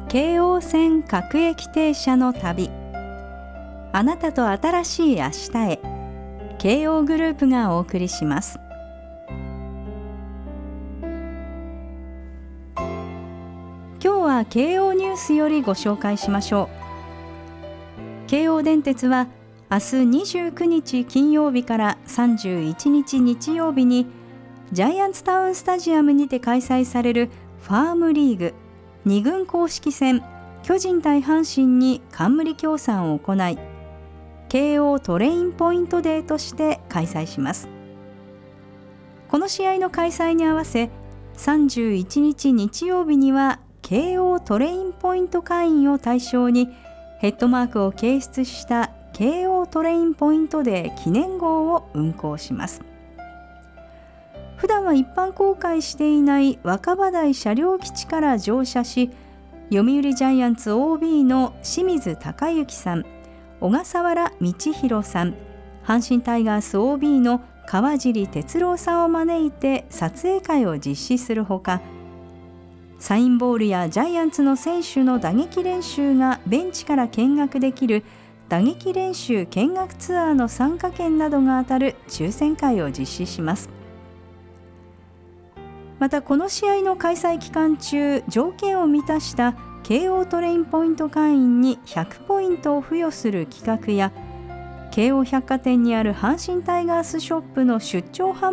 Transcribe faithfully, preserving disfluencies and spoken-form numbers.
京王線各駅停車の旅、あなたと新しい明日へ、京王グループがお送りします。今日は京王ニュースよりご紹介しましょう。京王電鉄は明日にじゅうくにち金曜日からさんじゅういちにち日曜日にジャイアンツタウンスタジアムにて開催されるファームリーグに軍公式戦巨人対阪神に冠協賛を行い、京王トレインポイントデーとして開催します。この試合の開催に合わせさんじゅういちにち日曜日には京王トレインポイント会員を対象にヘッドマークを掲出した京王トレインポイントデー記念号を運行します。普段は一般公開していない若葉台車両基地から乗車し、読売ジャイアンツ オービー の清水隆之さん、小笠原道弘さん、阪神タイガース オービー の川尻哲郎さんを招いて撮影会を実施するほか、サインボールやジャイアンツの選手の打撃練習がベンチから見学できる打撃練習見学ツアーの参加券などが当たる抽選会を実施します。またこの試合の開催期間中、条件を満たした京王トレインポイント会員にひゃくポイントを付与する企画や、京王百貨店にある阪神タイガースショップの出張販